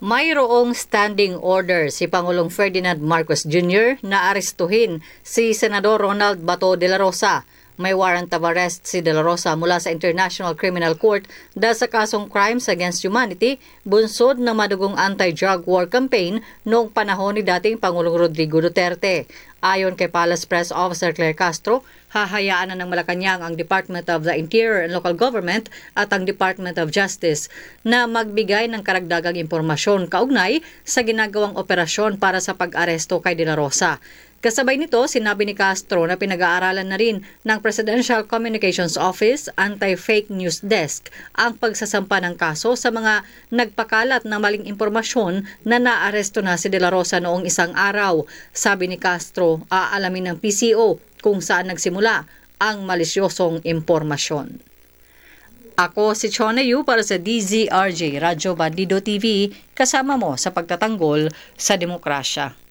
Mayroong standing order si Pangulong Ferdinand Marcos Jr. na arestuhin si Senador Ronald Bato de la Rosa. May warrant of arrest si de la Rosa mula sa International Criminal Court dahil sa kasong Crimes Against Humanity, bunsod ng madugong anti-drug war campaign noong panahon ni dating Pangulong Rodrigo Duterte. Ayon kay Palace Press Officer Claire Castro, hahayaan na ng Malacanang ang Department of the Interior and Local Government at ang Department of Justice na magbigay ng karagdagang impormasyon kaugnay sa ginagawang operasyon para sa pag-aresto kay de la Rosa. Kasabay nito, sinabi ni Castro na pinag-aaralan na rin ng Presidential Communications Office Anti-Fake News Desk ang pagsasampa ng kaso sa mga nagpakalat ng maling impormasyon na naaresto na si de la Rosa noong isang araw. Sabi ni Castro, aalamin ng PCO kung saan nagsimula ang malisyosong impormasyon. Ako si Chona Yu para sa DZRJ Radyo Bandido TV, kasama mo sa pagtatanggol sa demokrasya.